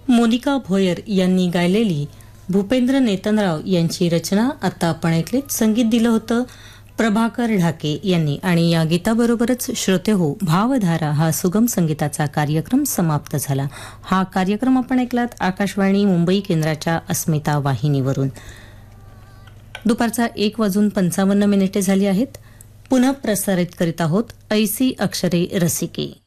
मोनिका भोयर यांनी गायलेली भूपेंद्र नेतनराव यांची रचना आता आपण ऐकलीत. संगीत दिलं होतं प्रभाकर ढाके यांनी. आणि या गीताबरोबरच श्रोते हो, भावधारा हा सुगम संगीताचा कार्यक्रम समाप्त झाला. हा कार्यक्रम आपण ऐकलात आकाशवाणी मुंबई केंद्राच्या अस्मिता वाहिनीवरून. दुपारचा 1:55 झाली आहेत. पुनः प्रसारित करीत आहोत ऐसी अक्षरे रसिके.